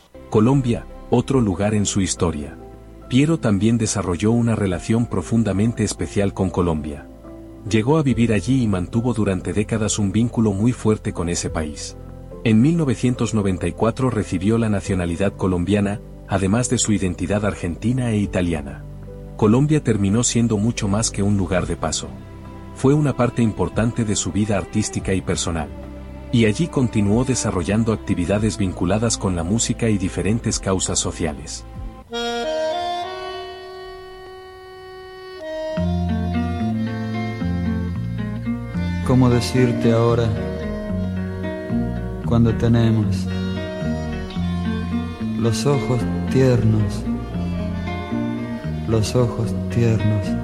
Colombia, otro lugar en su historia. Piero también desarrolló una relación profundamente especial con Colombia. Llegó a vivir allí y mantuvo durante décadas un vínculo muy fuerte con ese país. En 1994 recibió la nacionalidad colombiana, además de su identidad argentina e italiana. Colombia terminó siendo mucho más que un lugar de paso. Fue una parte importante de su vida artística y personal. Y allí continuó desarrollando actividades vinculadas con la música y diferentes causas sociales. ¿Cómo decirte ahora cuando tenemos los ojos tiernos